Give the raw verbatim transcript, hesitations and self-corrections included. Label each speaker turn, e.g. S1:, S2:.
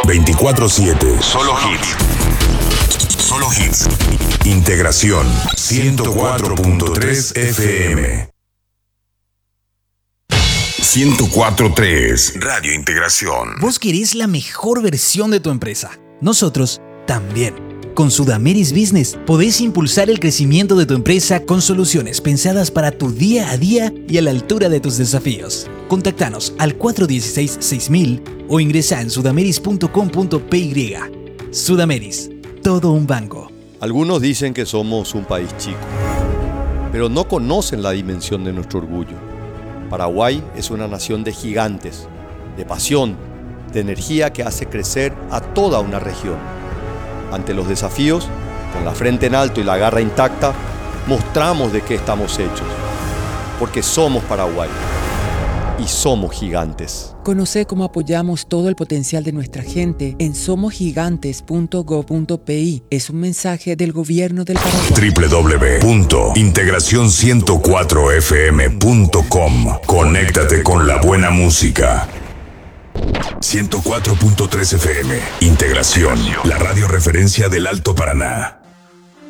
S1: veinticuatro siete. Solo hits. Solo hits. Integración ciento cuatro punto tres F M. ciento cuatro punto tres Radio Integración.
S2: Vos querés la mejor versión de tu empresa. Nosotros también. Con Sudameris Business podés impulsar el crecimiento de tu empresa con soluciones pensadas para tu día a día y a la altura de tus desafíos. Contactanos al cuatro uno seis seis mil o ingresa en sudameris punto com punto p y. Sudameris, todo un banco.
S3: Algunos dicen que somos un país chico, pero no conocen la dimensión de nuestro orgullo. Paraguay es una nación de gigantes, de pasión, de energía que hace crecer a toda una región. Ante los desafíos, con la frente en alto y la garra intacta, mostramos de qué estamos hechos. Porque somos Paraguay y somos gigantes.
S4: Conoce cómo apoyamos todo el potencial de nuestra gente en somos gigantes punto gob punto pi. Es un mensaje del gobierno del Paraguay.
S1: doble u doble u doble u punto integración ciento cuatro f m punto com. Conéctate con la buena música. ciento cuatro punto tres F M. Integración, la radio referencia del Alto Paraná.